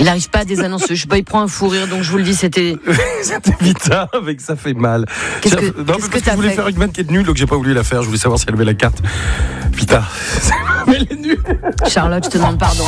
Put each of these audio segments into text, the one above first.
Il n'arrive pas à des annonces. Je sais pas, il prend un fou rire, donc je vous le dis, c'était Vita avec Ça fait mal. Qu'est-ce que je t'as voulais fait faire une vanne qui est nulle, donc j'ai pas voulu la faire. Je voulais savoir si elle avait la carte. Vita. Mais elle est nulle. Charlotte, je te demande pardon.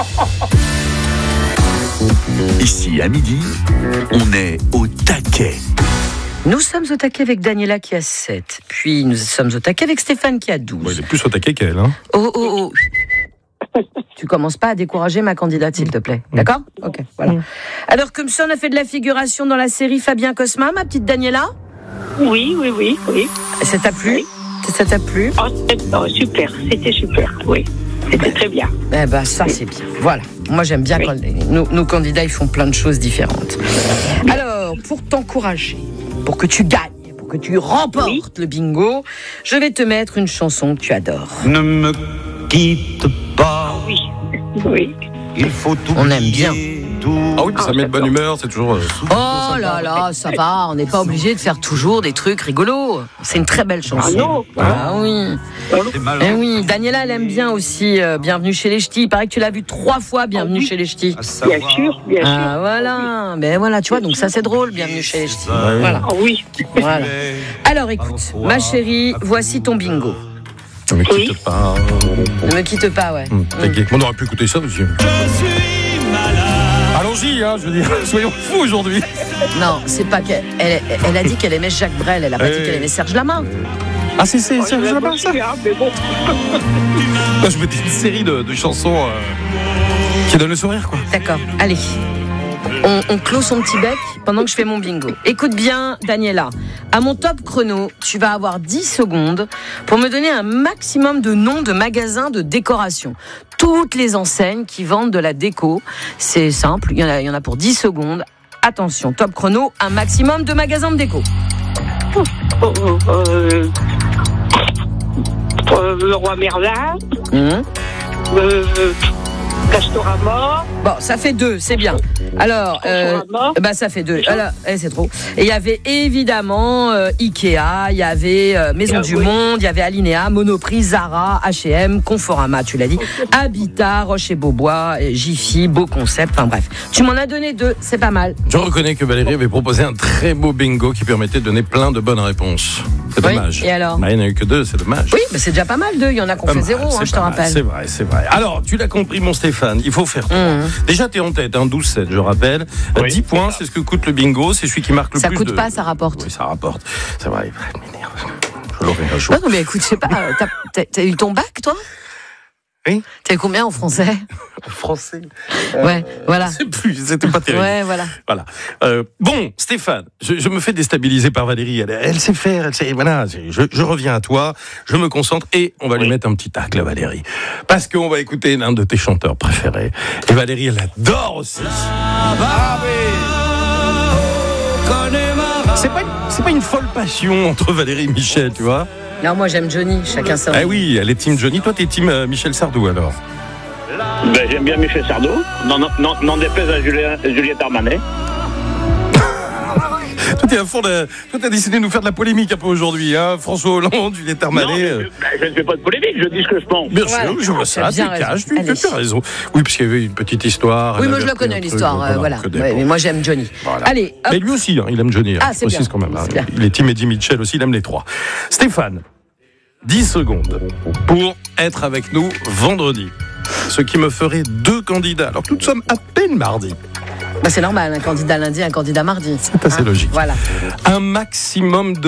Ici, à midi, on est au taquet. Nous sommes au taquet avec Daniela qui a 7. Puis nous sommes au taquet avec Stéphane qui a 12. Bon, il est plus au taquet qu'elle. Hein. Oh. Tu commences pas à décourager ma candidate, s'il te plaît. D'accord ? Ok, voilà. Alors, comme ça, on a fait de la figuration dans la série Fabien Cosma, ma petite Daniela ? Oui. Ça t'a plu ? Ça t'a plu ? Oh, super, c'était super, oui. C'était très bien. Eh ben, ça, c'est bien. Voilà. Moi, j'aime bien quand nos candidats, ils font plein de choses différentes. Alors, pour t'encourager, pour que tu gagnes, pour que tu remportes le bingo, je vais te mettre une chanson que tu adores. Ne me quitte pas. Oui. Il faut tout. On aime bien. Ah oui, ça met de bonne humeur, c'est toujours. Oh là là, ça va, on n'est pas obligé de faire toujours des trucs rigolos. C'est une très belle chanson. Ah non. Ah oui. C'est malin. Eh oui, Daniela, elle aime bien aussi Bienvenue chez les Ch'tis. Il paraît que tu l'as vu 3 fois, Bienvenue chez les Ch'tis. Bien sûr. Ah voilà, ben voilà, tu vois, donc ça c'est drôle, Bienvenue chez les Ch'tis. Voilà. Ah oui. Voilà. Alors écoute, ma chérie, voici ton bingo. Ne me quitte pas. Ne me quitte pas, ouais. T'inquiète, on aurait pu écouter ça aussi. Allons-y, hein, je veux dire, soyons fous aujourd'hui. Non, c'est pas qu'elle elle a dit qu'elle aimait Jacques Brel, elle a pas dit qu'elle aimait Serge Lama. Ah, c'est ça. Mais bon. Moi, je mettais une série de chansons qui donnent le sourire, quoi. D'accord, allez. On clôt son petit bec pendant que je fais mon bingo. Écoute bien, Daniela. À mon top chrono, tu vas avoir 10 secondes pour me donner un maximum de noms de magasins de décoration. Toutes les enseignes qui vendent de la déco. C'est simple, il y en a pour 10 secondes. Attention, top chrono, un maximum de magasins de déco. Le Roi Merlin. Castorama. Bon, ça fait 2, c'est bien. Alors, ça fait 2. Alors, c'est trop. Et il y avait évidemment Ikea, il y avait Maison du Monde, il y avait Alinea, Monoprix, Zara, H&M, Conforama, tu l'as dit, Habitat, Rocher-Beaubois, Jiffy, Beau Concept, enfin bref. Tu m'en as donné 2, c'est pas mal. Je reconnais que Valérie avait proposé un très beau bingo qui permettait de donner plein de bonnes réponses. C'est dommage. Et alors ? Il n'y en a eu que 2, c'est dommage. Oui, mais c'est déjà pas mal 2, il y en a qu'on fait 0, je te rappelle. C'est vrai. Alors, tu l'as compris, mon Stéphane, il faut faire 3. Déjà, t'es en tête, 12-7, je rappelle. 10 points, c'est ce que coûte le bingo, c'est celui qui marque le plus de... Ça coûte pas, ça rapporte. Oui, ça rapporte. C'est vrai, il m'énerve. Je l'aurai un jour. Non, mais écoute, je sais pas, t'as eu ton bac, toi ? Oui. T'as eu combien en français ? En français. Ouais, voilà. C'était pas terrible. Ouais, voilà. Bon, Stéphane, je me fais déstabiliser par Valérie. Elle sait faire, voilà. Je reviens à toi, je me concentre et on va lui mettre un petit tacle à Valérie. Parce qu'on va écouter l'un de tes chanteurs préférés. Et Valérie, elle adore aussi. C'est pas une folle passion entre Valérie et Michel, tu vois. Non, moi j'aime Johnny, chacun sa. Ah oui, elle est team Johnny. Toi, t'es team Michel Sardou alors. J'aime bien Michel Sardou, non déplaise à Juliette Armanet. Toi, t'es à fond toi, t'as décidé de nous faire de la polémique un peu aujourd'hui, hein. François Hollande, Juliette Armanet. Je ne fais pas de polémique, je dis ce que je pense. Bien sûr, je vois ça, tu as raison. Oui, parce qu'il y avait une petite histoire. Oui, moi je la connais l'histoire, voilà. Ouais, mais moi j'aime Johnny. Voilà. Allez, hop. Mais lui aussi, il aime Johnny. Ah, c'est bien. Quand même, il est team Eddie Mitchell aussi, il aime les 3. Stéphane, 10 secondes pour être avec nous vendredi. Ce qui me ferait 2 candidats, alors que nous sommes à peine mardi. C'est normal, un candidat lundi, un candidat mardi. C'est assez logique. Voilà. Un maximum de